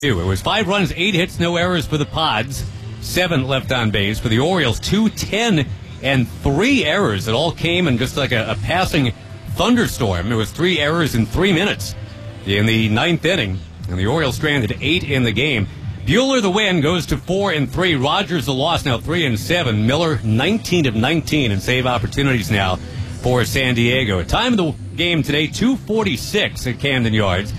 It was 5 runs, 8 hits, no errors for the Pods. 7 left on base for the Orioles. 2, 10, and 3 errors. It all came in just like a passing thunderstorm. There was 3 errors in 3 minutes in the 9th inning, and the Orioles stranded 8 in the game. Buehler the win, goes to 4-3. Rogers the loss, now 3-7. Miller 19 of 19 in save opportunities now for San Diego. Time of the game today, 2:46 at Camden Yards.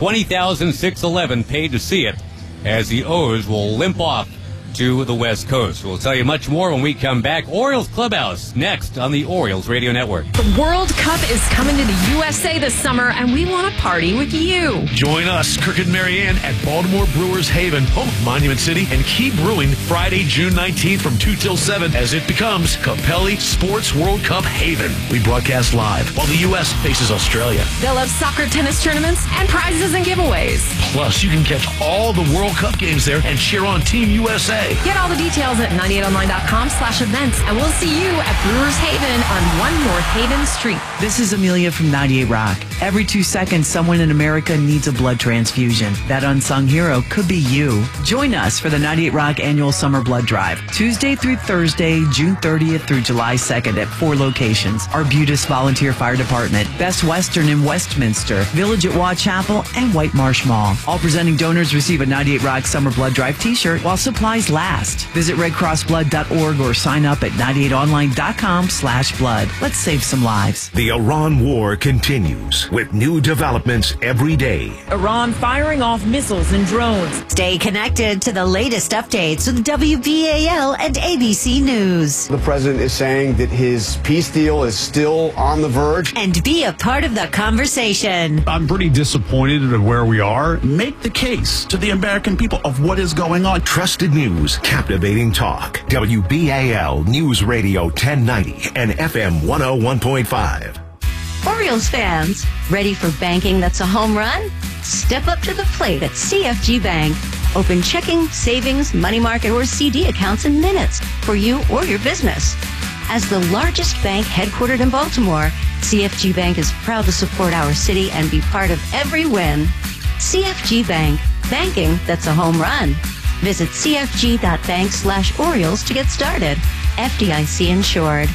20,611 paid to see it, as the O's will limp off to the West Coast. We'll tell you much more when we come back. Orioles Clubhouse next on the Orioles Radio Network. The World Cup is coming to the USA this summer, and we want to party with you. Join us, Kirk and Marianne, at Baltimore Brewers Haven, home of Monument City, and keep brewing Friday, June 19th from 2 till 7 as it becomes Capelli Sports World Cup Haven. We broadcast live while the U.S. faces Australia. They'll have soccer, tennis tournaments, and prizes and giveaways. Plus, you can catch all the World Cup games there and cheer on Team USA. Get all the details at 98online.com/events, and we'll see you at Brewers Haven on 1 North Haven Street. This is Amelia from 98 Rock. Every 2 seconds, someone in America needs a blood transfusion. That unsung hero could be you. Join us for the 98 Rock Annual Summer Blood Drive, Tuesday through Thursday, June 30th through July 2nd at 4 locations. Arbutus Volunteer Fire Department, Best Western in Westminster, Village at Waugh Chapel, and White Marsh Mall. All presenting donors receive a 98 Rock Summer Blood Drive t-shirt while supplies last. Visit redcrossblood.org or sign up at 98online.com/blood. Let's save some lives. The Iran war continues with new developments every day. Iran firing off missiles and drones. Stay connected to the latest updates with WBAL and ABC News. The president is saying that his peace deal is still on the verge. And be a part of the conversation. I'm pretty disappointed at where we are. Make the case to the American people of what is going on. Trusted news, captivating talk. WBAL News Radio 1090 and FM 101.5. Orioles fans, ready for banking that's a home run? Step up to the plate at CFG Bank. Open checking, savings, money market, or CD accounts in minutes for you or your business. As the largest bank headquartered in Baltimore, CFG Bank is proud to support our city and be part of every win. CFG Bank, banking that's a home run. Visit cfg.bank/Orioles to get started. FDIC insured.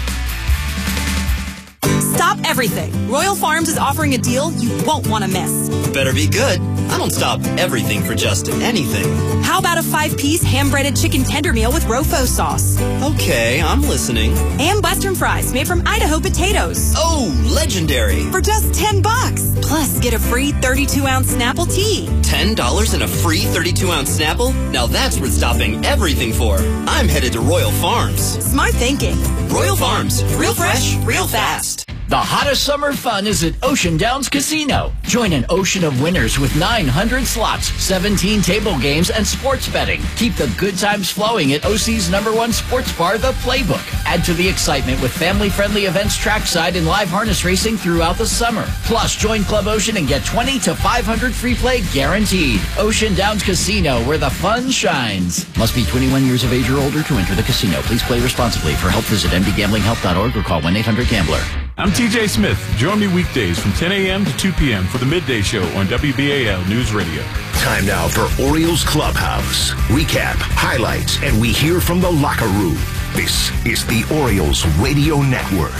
Stop everything. Royal Farms is offering a deal you won't want to miss. Better be good. I don't stop everything for just anything. How about a 5-piece hand-breaded chicken tender meal with Rofo sauce? Okay, I'm listening. And Western fries made from Idaho potatoes. Oh, legendary. For just $10. Plus, get a free 32-ounce Snapple tea. $10 and a free 32-ounce Snapple? Now that's worth stopping everything for. I'm headed to Royal Farms. Smart thinking. Royal Farms. Real fresh, real fast. The hottest summer fun is at Ocean Downs Casino. Join an ocean of winners with 900 slots, 17 table games, and sports betting. Keep the good times flowing at OC's #1 sports bar, The Playbook. Add to the excitement with family-friendly events trackside and live harness racing throughout the summer. Plus, join Club Ocean and get 20 to 500 free play guaranteed. Ocean Downs Casino, where the fun shines. Must be 21 years of age or older to enter the casino. Please play responsibly. For help, visit mdgamblinghelp.org or call 1-800-GAMBLER. I'm TJ Smith. Join me weekdays from 10 a.m. to 2 p.m. for the Midday Show on WBAL News Radio. Time now for Orioles Clubhouse. Recap, highlights, and we hear from the locker room. This is the Orioles Radio Network.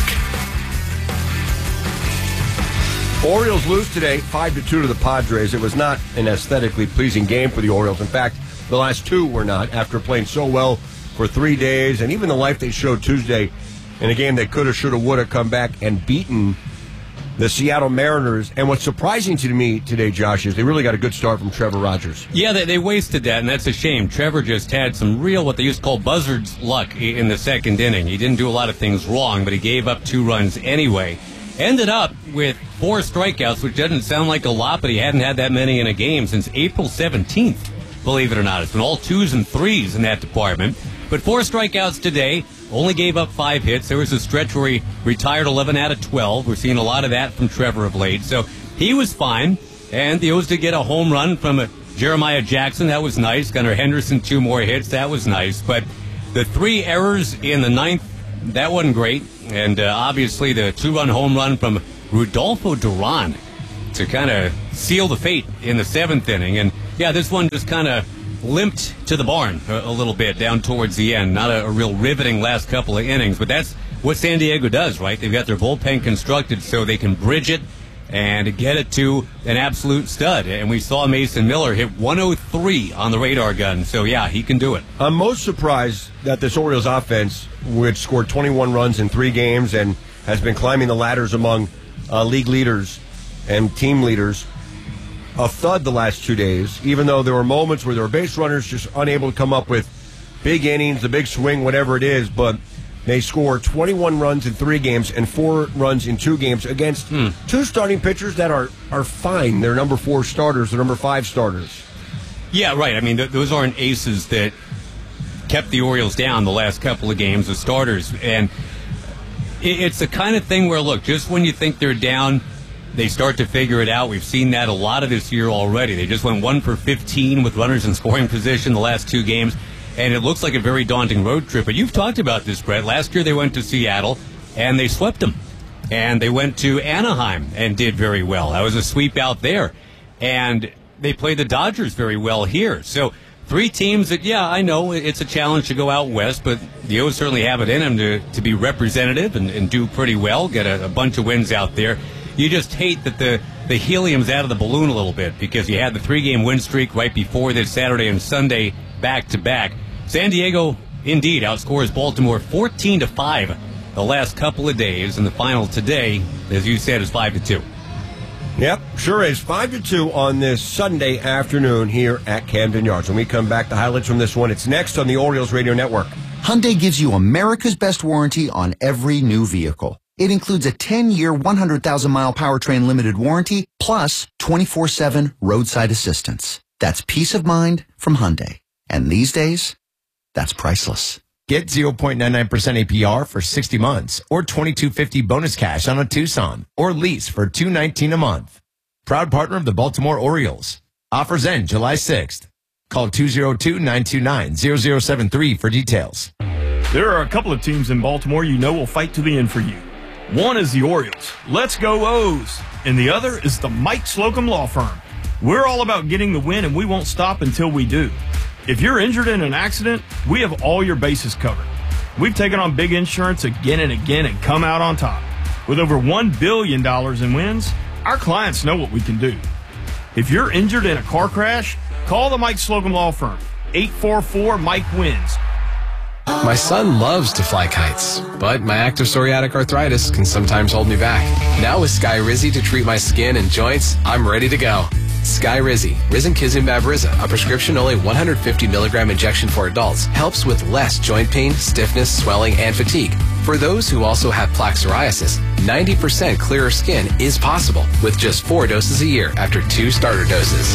Orioles lose today, 5-2 to the Padres. It was not an aesthetically pleasing game for the Orioles. In fact, the last two were not, after playing so well for 3 days, and even the life they showed Tuesday in a game that could have, should have, would have come back and beaten the Seattle Mariners. And what's surprising to me today, Josh, is they really got a good start from Trevor Rogers. Yeah, they wasted that, and that's a shame. Trevor just had some real, what they used to call buzzard's luck in the second inning. He didn't do a lot of things wrong, but he gave up 2 runs anyway. Ended up with 4 strikeouts, which doesn't sound like a lot, but he hadn't had that many in a game since April 17th, believe it or not. It's been all 2s and 3s in that department. But 4 strikeouts today. Only gave up 5 hits. There was a stretch where he retired 11 out of 12. We're seeing a lot of that from Trevor of late. So he was fine. And the O's did get a home run from Jeremiah Jackson. That was nice. Gunnar Henderson, 2 more hits. That was nice. But the 3 errors in the 9th, that wasn't great. And obviously the 2-run home run from Rodolfo Duran to kind of seal the fate in the 7th inning. And Yeah, this one just kind of limped to the barn a little bit down towards the end. Not a real riveting last couple of innings, but that's what San Diego does, right? They've got their bullpen constructed so they can bridge it and get it to an absolute stud. And we saw Mason Miller hit 103 on the radar gun. So, yeah, he can do it. I'm most surprised that this Orioles offense, which scored 21 runs in 3 games and has been climbing the ladders among league leaders and team leaders, a thud the last 2 days, even though there were moments where there were base runners just unable to come up with big innings, the big swing, whatever it is, but they score 21 runs in 3 games and 4 runs in 2 games against 2 starting pitchers that are fine. They're number 4 starters, they're number 5 starters. Yeah, right. I mean, those aren't aces that kept the Orioles down the last couple of games as starters. And it's the kind of thing where, look, just when you think they're down, they start to figure it out. We've seen that a lot of this year already. They just went 1 for 15 with runners in scoring position the last 2 games. And it looks like a very daunting road trip. But you've talked about this, Brett. Last year they went to Seattle, and they swept them. And they went to Anaheim and did very well. That was a sweep out there. And they played the Dodgers very well here. So 3 teams that, yeah, I know it's a challenge to go out west, but the O's certainly have it in them to be representative and do pretty well, get a bunch of wins out there. You just hate that the helium's out of the balloon a little bit because you had the 3-game win streak right before this Saturday and Sunday back-to-back. San Diego, indeed, outscores Baltimore 14-5 the last couple of days, and the final today, as you said, is 5-2. Yep, sure is. 5-2 on this Sunday afternoon here at Camden Yards. When we come back, the highlights from this one, it's next on the Orioles Radio Network. Hyundai gives you America's best warranty on every new vehicle. It includes a 10-year, 100,000-mile powertrain limited warranty, plus 24/7 roadside assistance. That's peace of mind from Hyundai. And these days, that's priceless. Get 0.99% APR for 60 months or $2,250 bonus cash on a Tucson or lease for $219 a month. Proud partner of the Baltimore Orioles. Offers end July 6th. Call 202-929-0073 for details. There are a couple of teams in Baltimore you know will fight to the end for you. One is the Orioles. Let's go O's. And the other is the Mike Slocum Law Firm. We're all about getting the win, and we won't stop until we do. If you're injured in an accident, we have all your bases covered. We've taken on big insurance again and again and come out on top. With over $1 billion in wins, our clients know what we can do. If you're injured in a car crash, call the Mike Slocum Law Firm. 844-MIKE-WINS. My son loves to fly kites, but my active psoriatic arthritis can sometimes hold me back. Now with Skyrizi to treat my skin and joints, I'm ready to go. Skyrizi, Risankizumab Riza, a prescription-only 150-milligram injection for adults, helps with less joint pain, stiffness, swelling, and fatigue. For those who also have plaque psoriasis, 90% clearer skin is possible with just 4 doses a year after 2 starter doses.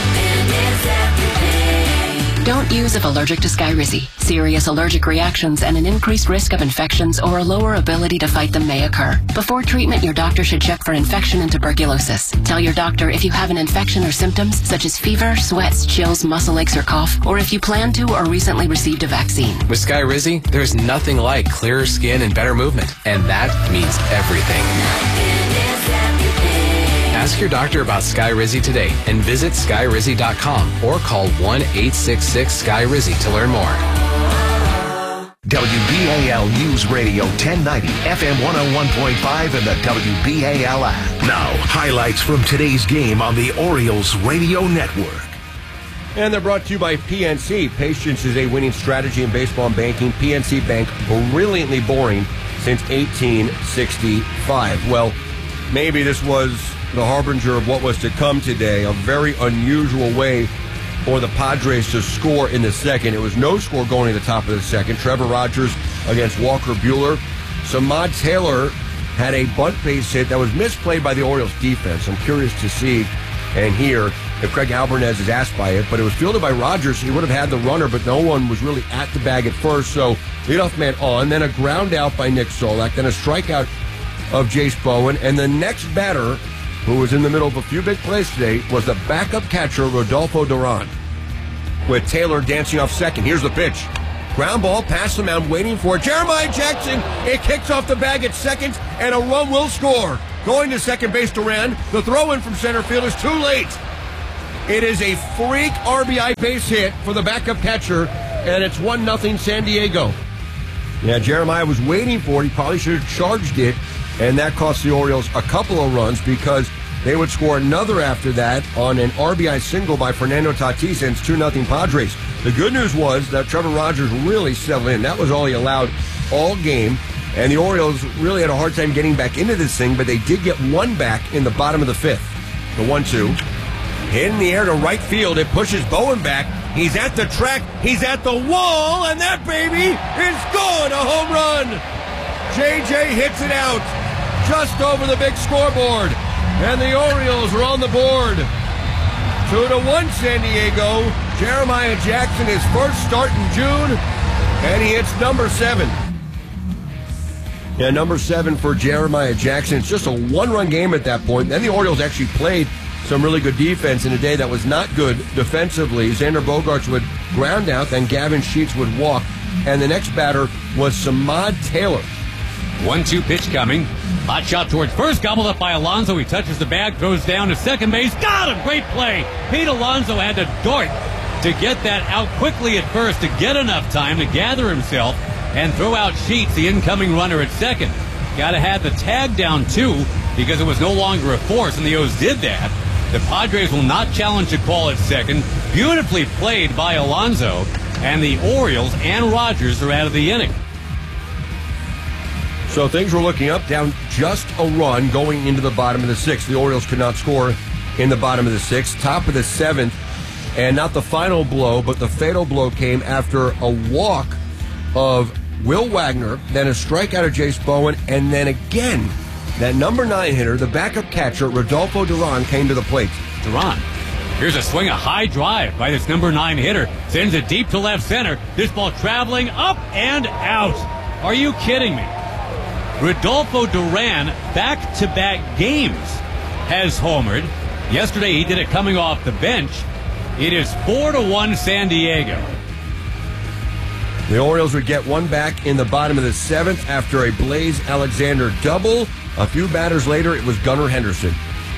Don't use if allergic to Skyrizi. Serious allergic reactions and an increased risk of infections or a lower ability to fight them may occur. Before treatment, your doctor should check for infection and tuberculosis. Tell your doctor if you have an infection or symptoms such as fever, sweats, chills, muscle aches, or cough, or if you plan to or recently received a vaccine. With Skyrizi, there's nothing like clearer skin and better movement, and that means everything. Ask your doctor about Skyrizi today and visit Skyrizi.com or call 1-866-SKY-RIZZI to learn more. WBAL News Radio 1090, FM 101.5, and the WBAL app. Now, highlights from today's game on the Orioles Radio Network. And they're brought to you by PNC. Patience is a winning strategy in baseball and banking. PNC Bank, brilliantly boring since 1865. Well, maybe this was the harbinger of what was to come today. A very unusual way for the Padres to score in the second. It was no score going to the top of the second. Trevor Rogers against Walker Buehler. Samad Taylor had a bunt base hit that was misplayed by the Orioles defense. I'm curious to see and hear if Craig Albernez is asked by it, but it was fielded by Rogers. He would have had the runner, but no one was really at the bag at first. So leadoff man on, then a ground out by Nick Solak, then a strikeout of Jace Bowen, and the next batter, who was in the middle of a few big plays today, was the backup catcher, Rodolfo Duran, with Taylor dancing off second. Here's the pitch. Ground ball past the mound, waiting for it. Jeremiah Jackson, it kicks off the bag at second, and a run will score. Going to second base, Duran. The throw-in from center field is too late. It is a freak RBI base hit for the backup catcher, and it's 1-0 San Diego. Yeah, Jeremiah was waiting for it. He probably should have charged it, and that cost the Orioles a couple of runs because they would score another after that on an RBI single by Fernando Tatis, and it's 2-0 Padres. The good news was that Trevor Rogers really settled in. That was all he allowed all game, and the Orioles really had a hard time getting back into this thing, but they did get one back in the bottom of the fifth. The 1-2. Hit in the air to right field. It pushes Bowen back. He's at the track. He's at the wall, and that baby is gone. A home run. JJ hits it out just over the big scoreboard, and the Orioles are on the board. 2-1 San Diego. Jeremiah Jackson, his first start in June, and he hits number 7. Yeah, number 7 for Jeremiah Jackson. It's just a one-run game at that point. Then the Orioles actually played some really good defense in a day that was not good defensively. Xander Bogaerts would ground out, then Gavin Sheets would walk, and the next batter was Samad Taylor. 1-2 pitch coming. Hot shot towards first, gobbled up by Alonso. He touches the bag, throws down to second base. Got him! Great play. Pete Alonso had to dart to get that out quickly at first to get enough time to gather himself and throw out Sheets, the incoming runner at second. Got to have the tag down, too, because it was no longer a force, and the O's did that. The Padres will not challenge a call at second. Beautifully played by Alonso, and the Orioles and Rogers are out of the inning. So things were looking up, down just a run going into the bottom of the 6th. The Orioles could not score in the bottom of the 6th. Top of the 7th, and not the final blow, but the fatal blow came after a walk of Will Wagner, then a strikeout of Jace Bowen, and then again, that number 9 hitter, the backup catcher, Rodolfo Duran, came to the plate. Duran. Here's a swing, a high drive by this number 9 hitter. Sends it deep to left center. This ball traveling up and out. Are you kidding me? Rodolfo Duran, back-to-back games, has homered. Yesterday he did it coming off the bench. It is 4-1 San Diego. The Orioles would get one back in the bottom of the 7th after a Blaze Alexander double. A few batters later, it was Gunnar Henderson.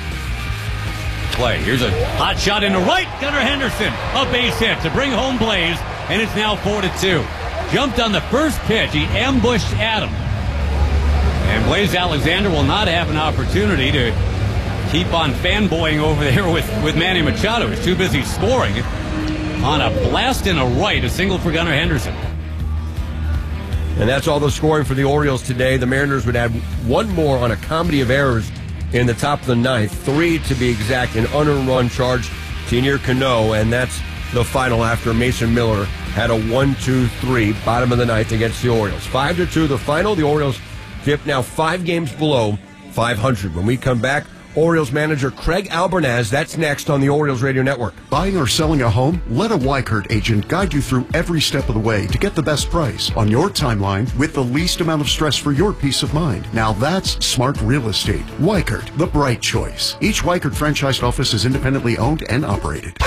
Play. Here's a hot shot into right. Gunnar Henderson, a base hit to bring home Blaze, and it's now 4-2. Jumped on the first pitch. He ambushed Adam. And Blaze Alexander will not have an opportunity to keep on fanboying over there with Manny Machado. He's too busy scoring on a blast in a right, a single for Gunnar Henderson. And that's all the scoring for the Orioles today. The Mariners would add one more on a comedy of errors in the top of the 9th. 3 to be exact, an unearned run charge to Yennier Cano, and that's the final after Mason Miller had a 1-2-3 bottom of the 9th against the Orioles. 5-2 the final. The Orioles dip now 5 games below 500. When we come back, Orioles manager Craig Albernaz. That's next on the Orioles Radio Network. Buying or selling a home? Let a Weichert agent guide you through every step of the way to get the best price on your timeline with the least amount of stress for your peace of mind. Now that's smart real estate. Weichert, the bright choice. Each Weichert franchised office is independently owned and operated.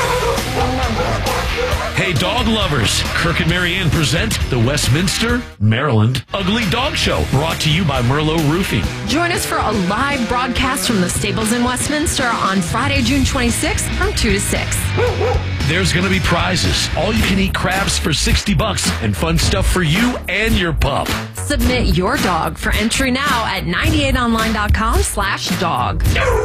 Hey, dog lovers, Kirk and Marianne present the Westminster, Maryland Ugly Dog Show, brought to you by Merlot Roofing. Join us for a live broadcast from the stables in Westminster on Friday, June 26th from 2 to 6. There's going to be prizes, all-you-can-eat crabs for $60, and fun stuff for you and your pup. Submit your dog for entry now at 98online.com/dog.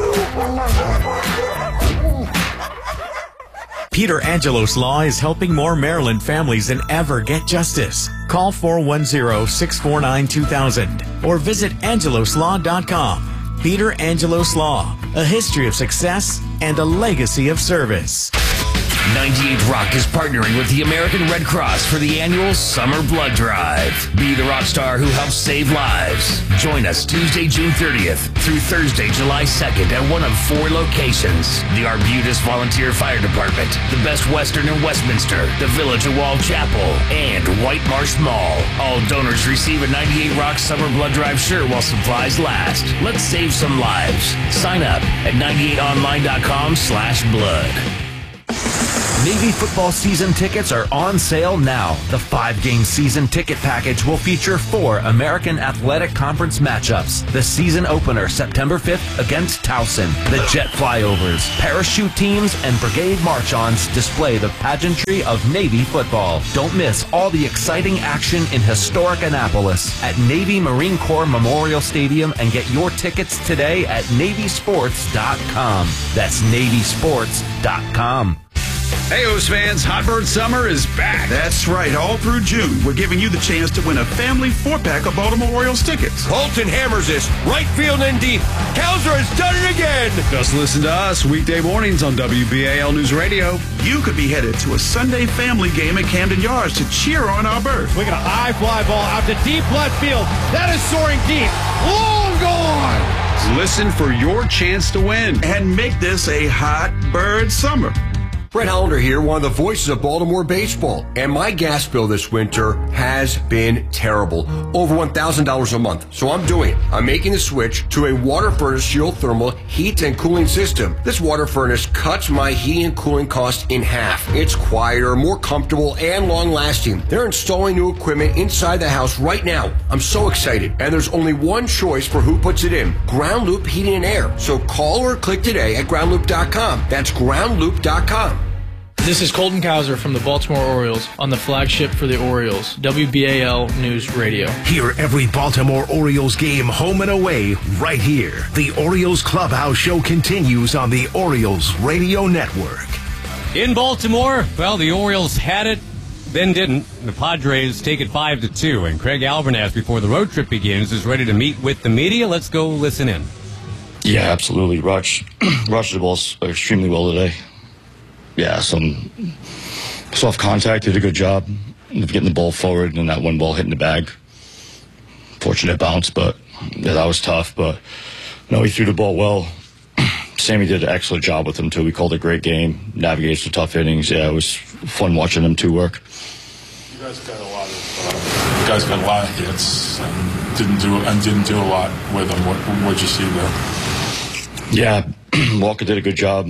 Peter Angelos Law is helping more Maryland families than ever get justice. Call 410-649-2000 or visit angeloslaw.com. Peter Angelos Law, a history of success and a legacy of service. 98 Rock is partnering with the American Red Cross for the annual Summer Blood Drive. Be the rock star who helps save lives. Join us Tuesday, June 30th through Thursday, July 2nd at one of 4 locations. The Arbutus Volunteer Fire Department, the Best Western in Westminster, the Village of Wall Chapel, and White Marsh Mall. All donors receive a 98 Rock Summer Blood Drive shirt while supplies last. Let's save some lives. Sign up at 98online.com/blood. Navy football season tickets are on sale now. The 5-game season ticket package will feature 4 American Athletic Conference matchups. The season opener, September 5th against Towson. The jet flyovers, parachute teams, and brigade march-ons display the pageantry of Navy football. Don't miss all the exciting action in historic Annapolis at Navy Marine Corps Memorial Stadium and get your tickets today at NavySports.com. That's NavySports.com. Hey, O's fans, Hot Bird Summer is back. That's right. All through June, we're giving you the chance to win a family 4-pack of Baltimore Orioles tickets. Bolton hammers this. Right field and deep. Kowser has done it again. Just listen to us weekday mornings on WBAL News Radio. You could be headed to a Sunday family game at Camden Yards to cheer on our bird. We got a high fly ball out to deep left field. That is soaring deep. Long gone. Listen for your chance to win and make this a Hot Bird Summer. Brett Hollander here, one of the voices of Baltimore baseball. And my gas bill this winter has been terrible. Over $1,000 a month. So I'm doing it. I'm making the switch to a water furnace geothermal heat and cooling system. This water furnace cuts my heating and cooling costs in half. It's quieter, more comfortable, and long-lasting. They're installing new equipment inside the house right now. I'm so excited. And there's only one choice for who puts it in. Ground Loop Heating and Air. So call or click today at groundloop.com. That's groundloop.com. This is Colton Kowser from the Baltimore Orioles on the flagship for the Orioles, WBAL News Radio. Hear every Baltimore Orioles game home and away right here. The Orioles Clubhouse Show continues on the Orioles Radio Network. In Baltimore, well, the Orioles had it, then didn't. The Padres take it 5-2, and Craig Albernaz, before the road trip begins, is ready to meet with the media. Let's go listen in. Yeah, absolutely. Raj the ball extremely well today. Yeah, some soft contact, did a good job of getting the ball forward, and that one ball hitting the bag. Fortunate bounce, but yeah, that was tough. But no, he threw the ball well. Sammy did an excellent job with him too. We called a great game, navigated some tough innings. Yeah, it was fun watching them two work. You guys got a lot of hits and didn't do a lot with them. What'd you see there? Yeah, Walker did a good job.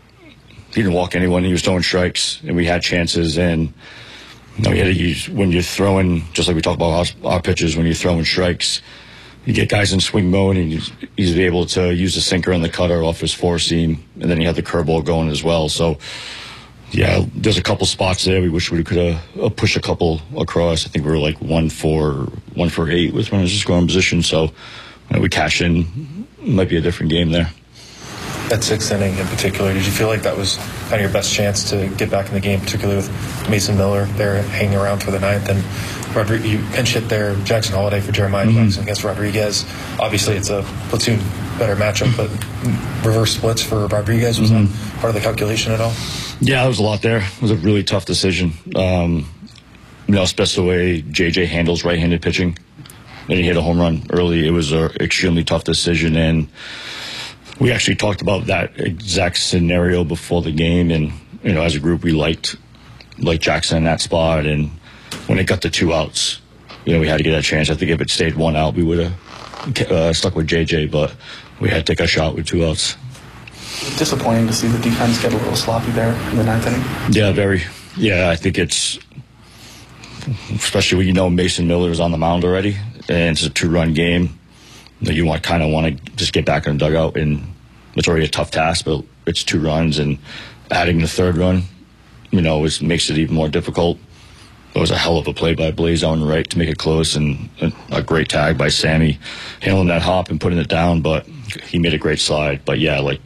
He didn't walk anyone. He was throwing strikes, and we had chances. And you know, you had to use, when you're throwing, just like we talked about our pitches, when you're throwing strikes, you get guys in swing mode, and he's able to use the sinker and the cutter off his four seam, and then he had the curveball going as well. So, yeah, there's a couple spots there. We wish we could have pushed a couple across. I think we were like 1 for 8 with runners in scoring position. So, you know, we cashed in. It might be a different game there. That 6th inning in particular, did you feel like that was kind of your best chance to get back in the game, particularly with Mason Miller there hanging around for the 9th, and you pinch hit there, Jackson Holiday for Jeremiah Jackson against Rodriguez. Obviously, it's a platoon better matchup, but reverse splits for Rodriguez, was that part of the calculation at all? Yeah, there was a lot there. It was a really tough decision. You know, especially the way JJ handles right-handed pitching. And he hit a home run early. It was an extremely tough decision, and we actually talked about that exact scenario before the game, and you know, as a group, we liked Jackson in that spot. And when it got to 2 outs, you know, we had to get a chance. I think if it stayed 1 out, we would have stuck with JJ, but we had to take a shot with 2 outs. Disappointing to see the defense get a little sloppy there in the 9th inning. Yeah, very. Yeah, I think it's, especially when you know Mason Miller is on the mound already, and it's a 2-run game. You kind of want to just get back in the dugout, and it's already a tough task, but it's 2 runs, and adding the 3rd run, you know, makes it even more difficult. It was a hell of a play by Blaze on right to make it close, and a great tag by Sammy, handling that hop and putting it down, but he made a great slide. But yeah, like,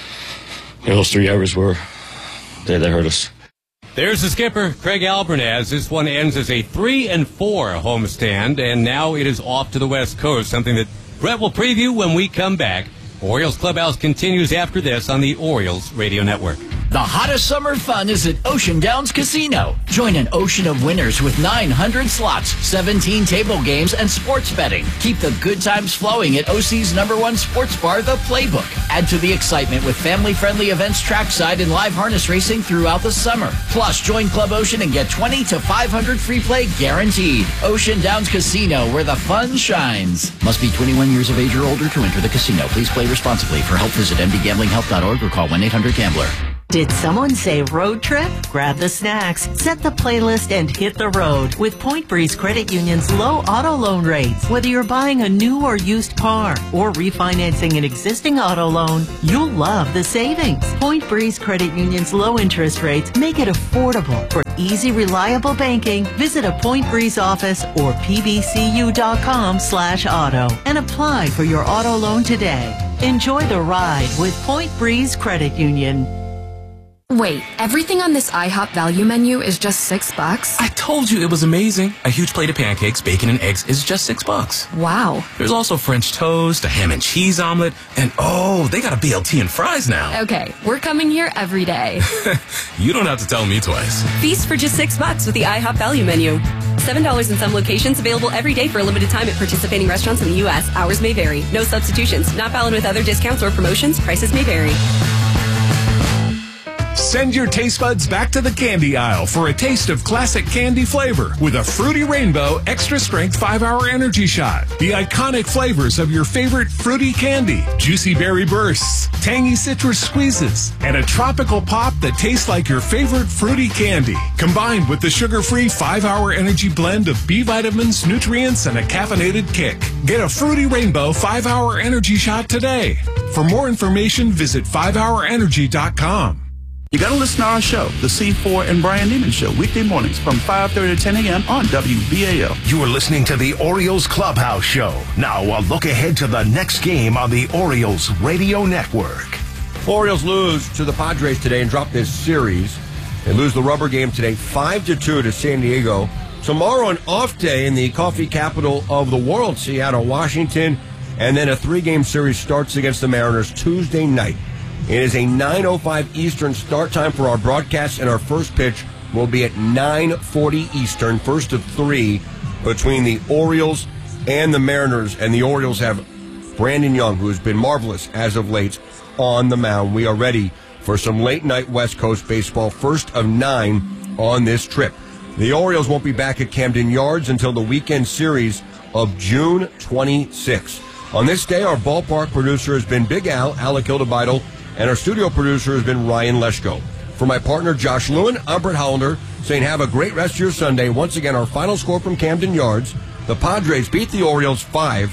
those 3 errors they hurt us. There's the skipper, Craig Albernaz. This one ends as a 3-4 homestand, and now it is off to the West Coast, something that Brett will preview when we come back. Orioles Clubhouse continues after this on the Orioles Radio Network. The hottest summer fun is at Ocean Downs Casino. Join an ocean of winners with 900 slots, 17 table games, and sports betting. Keep the good times flowing at OC's #1 sports bar, The Playbook. Add to the excitement with family-friendly events trackside and live harness racing throughout the summer. Plus, join Club Ocean and get 20 to 500 free play guaranteed. Ocean Downs Casino, where the fun shines. Must be 21 years of age or older to enter the casino. Please play responsibly. For help, visit mdgamblinghelp.org or call 1-800-GAMBLER. Did someone say road trip? Grab the snacks, set the playlist, and hit the road with Point Breeze Credit Union's low auto loan rates. Whether you're buying a new or used car or refinancing an existing auto loan, you'll love the savings. Point Breeze Credit Union's low interest rates make it affordable. For easy, reliable banking, visit a Point Breeze office or pbcu.com/auto and apply for your auto loan today. Enjoy the ride with Point Breeze Credit Union. Wait, everything on this IHOP value menu is just $6? I told you it was amazing. A huge plate of pancakes, bacon, and eggs is just $6. Wow. There's also French toast, a ham and cheese omelet, and oh, they got a BLT and fries now. Okay, we're coming here every day. You don't have to tell me twice. Feast for just $6 with the IHOP value menu. $7 in some locations, available every day for a limited time at participating restaurants in the U.S. Hours may vary. No substitutions. Not valid with other discounts or promotions. Prices may vary. Send your taste buds back to the candy aisle for a taste of classic candy flavor with a Fruity Rainbow Extra Strength 5-Hour Energy Shot. The iconic flavors of your favorite fruity candy, juicy berry bursts, tangy citrus squeezes, and a tropical pop that tastes like your favorite fruity candy. Combined with the sugar-free 5-Hour Energy blend of B vitamins, nutrients, and a caffeinated kick. Get a Fruity Rainbow 5-Hour Energy Shot today. For more information, visit 5hourenergy.com. You got to listen to our show, The C4 and Brian Neiman Show, weekday mornings from 5:30 to 10 a.m. on WBAL. You are listening to the Orioles Clubhouse Show. Now, a look ahead to the next game on the Orioles Radio Network. Orioles lose to the Padres today and drop this series. They lose the rubber game today 5-2 to San Diego. Tomorrow, an off day in the coffee capital of the world, Seattle, Washington. And then a 3-game series starts against the Mariners Tuesday night. It is a 9:05 Eastern start time for our broadcast, and our first pitch will be at 9:40 Eastern, first of 3 between the Orioles and the Mariners. And the Orioles have Brandon Young, who has been marvelous as of late, on the mound. We are ready for some late-night West Coast baseball, first of 9 on this trip. The Orioles won't be back at Camden Yards until the weekend series of June 26. On this day, our ballpark producer has been Big Al, Alec Hildebeitel, and our studio producer has been Ryan Leschko. For my partner, Josh Lewin, I'm Brett Hollander, saying have a great rest of your Sunday. Once again, our final score from Camden Yards, the Padres beat the Orioles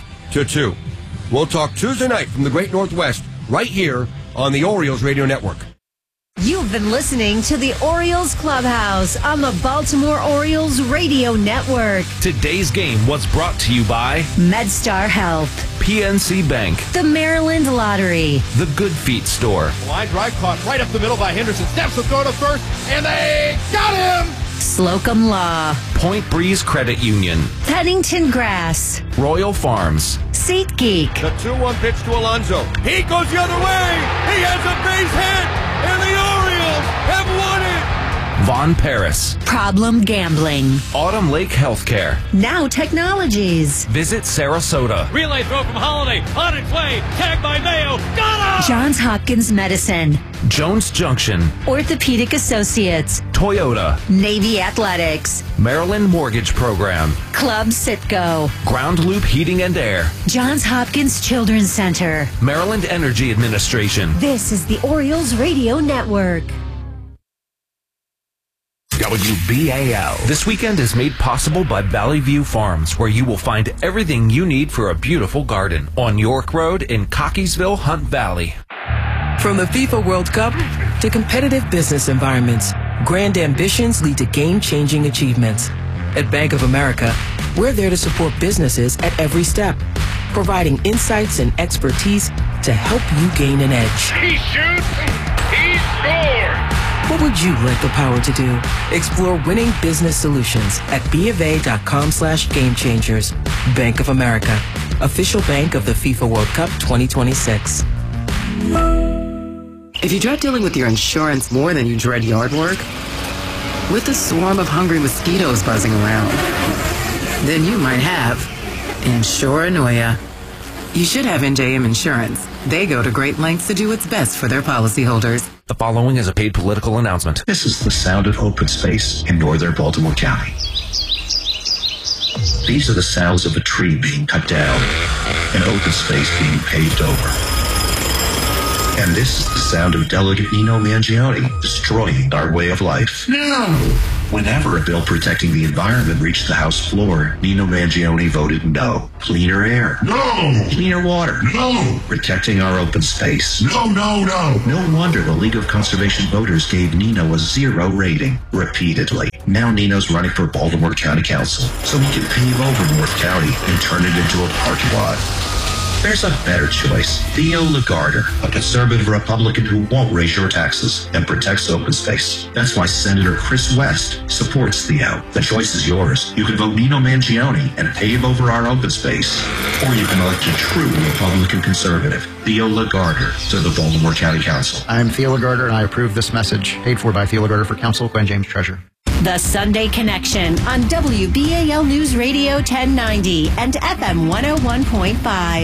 5-2. We'll talk Tuesday night from the Great Northwest, right here on the Orioles Radio Network. You've been listening to the Orioles Clubhouse on the Baltimore Orioles Radio Network. Today's game was brought to you by MedStar Health, PNC Bank, the Maryland Lottery, the Good Feet Store. Line drive caught right up the middle by Henderson. Steps to throw to first, and they got him! Slocum Law, Point Breeze Credit Union, Pennington Grass, Royal Farms, SeatGeek. The 2-1 pitch to Alonso. He goes the other way. He has a base hit, and the Orioles have won it. Von Paris, Problem Gambling, Autumn Lake Healthcare, Now Technologies, Visit Sarasota, Relay throw from Holiday, on its way, tagged by Mayo, got him! Johns Hopkins Medicine, Jones Junction, Orthopedic Associates, Toyota, Navy Athletics, Maryland Mortgage Program, Club Citgo, Ground Loop Heating and Air, Johns Hopkins Children's Center, Maryland Energy Administration. This is the Orioles Radio Network. WBAL. This weekend is made possible by Valley View Farms, where you will find everything you need for a beautiful garden on York Road in Cockeysville, Hunt Valley. From the FIFA World Cup to competitive business environments, grand ambitions lead to game-changing achievements. At Bank of America, we're there to support businesses at every step, providing insights and expertise to help you gain an edge. He shoots, he scores! What would you like the power to do? Explore winning business solutions at BofA.com/gamechangers. Bank of America, official bank of the FIFA World Cup 2026. If you dread dealing with your insurance more than you dread yard work, with a swarm of hungry mosquitoes buzzing around, then you might have Insuranoia. You should have NJM Insurance. They go to great lengths to do what's best for their policyholders. The following is a paid political announcement. This is the sound of open space in northern Baltimore County. These are the sounds of a tree being cut down, an open space being paved over, And this is the sound of Delegate Nino Mangione destroying our way of life. No! Whenever a bill protecting the environment reached the House floor, Nino Mangione voted no. Cleaner air. No! Cleaner water. No! Protecting our open space. No, no, no! No wonder the League of Conservation Voters gave Nino a 0 rating repeatedly. Now Nino's running for Baltimore County Council, so he can pave over North County and turn it into a parking lot. There's a better choice. Theo Lagarder, a conservative Republican who won't raise your taxes and protects open space. That's why Senator Chris West supports Theo. The choice is yours. You can vote Nino Mangione and pave over our open space. Or you can elect a true Republican conservative, Theo Lagarder, to the Baltimore County Council. I'm Theo Lagarder, and I approve this message. Paid for by Theo Lagarder for Council, Glenn James, Treasurer. The Sunday Connection on WBAL News Radio 1090 and FM 101.5.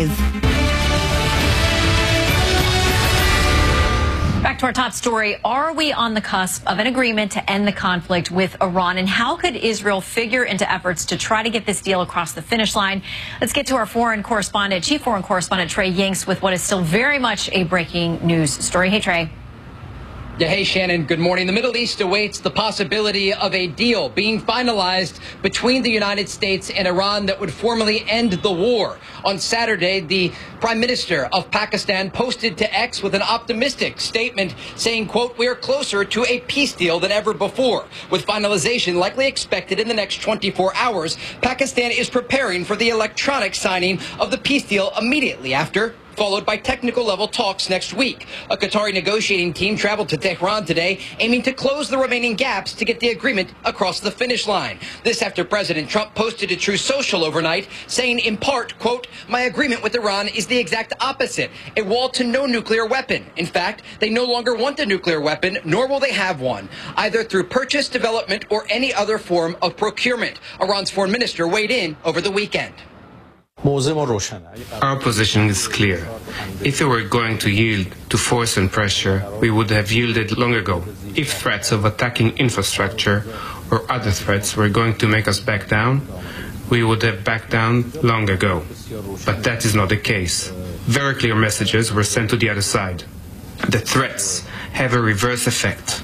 Back to our top story. Are we on the cusp of an agreement to end the conflict with Iran? And how could Israel figure into efforts to try to get this deal across the finish line? Let's get to our Chief Foreign Correspondent Trey Yingst with what is still very much a breaking news story. Hey, Trey. Yeah, hey, Shannon, good morning. The Middle East awaits the possibility of a deal being finalized between the United States and Iran that would formally end the war. On Saturday, the Prime Minister of Pakistan posted to X with an optimistic statement saying, quote, "We are closer to a peace deal than ever before. With finalization likely expected in the next 24 hours, Pakistan is preparing for the electronic signing of the peace deal immediately after, followed by technical-level talks next week. A Qatari negotiating team traveled to Tehran today, aiming to close the remaining gaps to get the agreement across the finish line. This after President Trump posted to Truth Social overnight, saying in part, quote, "My agreement with Iran is the exact opposite, a wall to no nuclear weapon. In fact, they no longer want a nuclear weapon, nor will they have one, either through purchase, development, or any other form of procurement." Iran's foreign minister weighed in over the weekend. Our position is clear. If we were going to yield to force and pressure, we would have yielded long ago. If threats of attacking infrastructure or other threats were going to make us back down, we would have backed down long ago. But that is not the case. Very clear messages were sent to the other side. The threats have a reverse effect.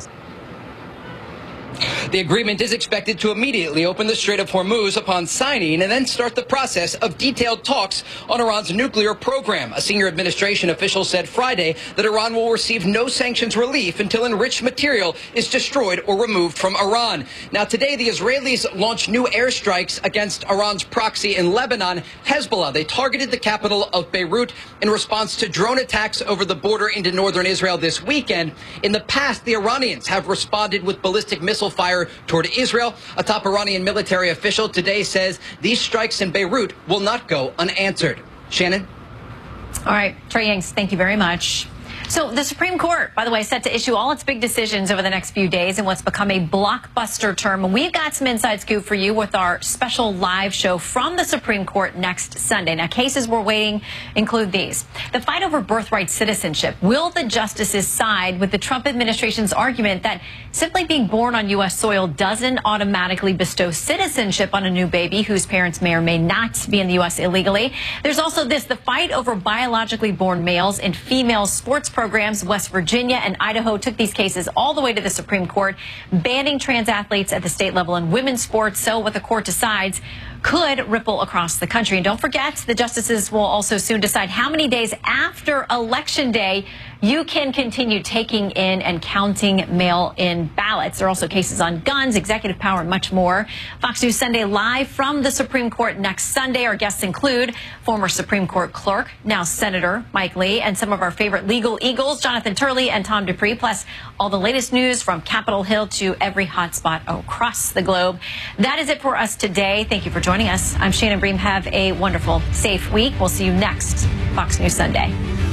The agreement is expected to immediately open the Strait of Hormuz upon signing and then start the process of detailed talks on Iran's nuclear program. A senior administration official said Friday that Iran will receive no sanctions relief until enriched material is destroyed or removed from Iran. Now, today, the Israelis launched new airstrikes against Iran's proxy in Lebanon, Hezbollah. They targeted the capital of Beirut in response to drone attacks over the border into northern Israel this weekend. In the past, the Iranians have responded with ballistic missile fire toward Israel. A top Iranian military official today says these strikes in Beirut will not go unanswered. Shannon? All right, Trey Yingst, thank you very much. So the Supreme Court, by the way, is set to issue all its big decisions over the next few days in what's become a blockbuster term. We've got some inside scoop for you with our special live show from the Supreme Court next Sunday. Now, cases we're waiting include these. The fight over birthright citizenship. Will the justices side with the Trump administration's argument that simply being born on U.S. soil doesn't automatically bestow citizenship on a new baby whose parents may or may not be in the U.S. illegally? There's also this, the fight over biologically born males in female sports programs. West Virginia and Idaho took these cases all the way to the Supreme Court, banning trans athletes at the state level in women's sports. So what the court decides could ripple across the country. And don't forget, the justices will also soon decide how many days after Election Day you can continue taking in and counting mail-in ballots. There are also cases on guns, executive power, and much more. Fox News Sunday live from the Supreme Court next Sunday. Our guests include former Supreme Court clerk, now Senator Mike Lee, and some of our favorite legal eagles, Jonathan Turley and Tom Dupree, plus all the latest news from Capitol Hill to every hotspot across the globe. That is it for us today. Thank you for joining us. I'm Shannon Bream. Have a wonderful, safe week. We'll see you next Fox News Sunday.